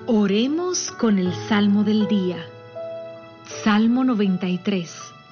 Oremos con el Salmo del día. Salmo 93.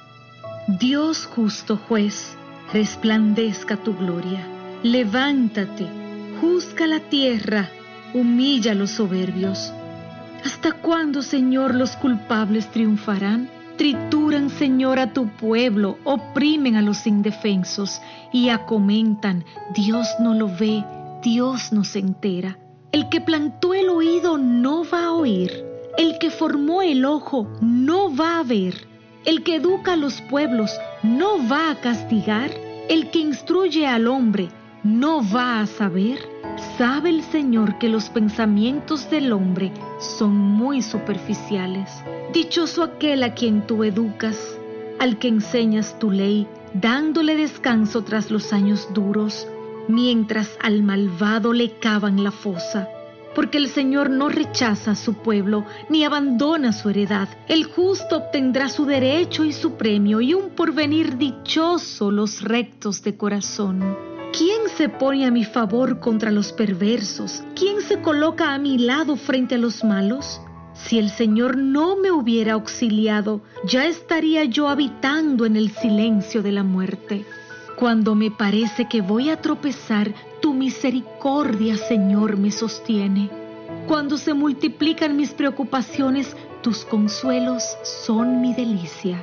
Dios justo juez, resplandezca tu gloria. Levántate, juzga la tierra, humilla a los soberbios. ¿Hasta cuándo, Señor, los culpables triunfarán? Trituran, Señor, a tu pueblo, oprimen a los indefensos y acomentan: Dios no lo ve, Dios no se entera. El que plantó el oído no va a oír, el que formó el ojo no va a ver, el que educa a los pueblos no va a castigar, el que instruye al hombre no va a saber. Sabe el Señor que los pensamientos del hombre son muy superficiales. Dichoso aquel a quien tú educas, al que enseñas tu ley, dándole descanso tras los años duros, mientras al malvado le cavan la fosa. Porque el Señor no rechaza a su pueblo, ni abandona su heredad. El justo obtendrá su derecho y su premio, y un porvenir dichoso los rectos de corazón. ¿Quién se pone a mi favor contra los perversos? ¿Quién se coloca a mi lado frente a los malos? Si el Señor no me hubiera auxiliado, ya estaría yo habitando en el silencio de la muerte. Cuando me parece que voy a tropezar, tu misericordia, Señor, me sostiene. Cuando se multiplican mis preocupaciones, tus consuelos son mi delicia.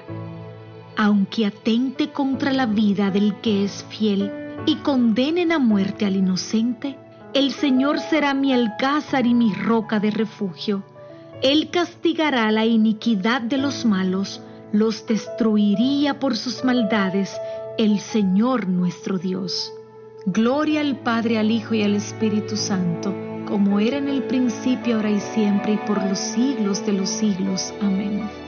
Aunque atente contra la vida del que es fiel y condenen a muerte al inocente, el Señor será mi alcázar y mi roca de refugio. Él castigará la iniquidad de los malos, los destruiría por sus maldades, el Señor nuestro Dios. Gloria al Padre, al Hijo y al Espíritu Santo, como era en el principio, ahora y siempre, y por los siglos de los siglos. Amén.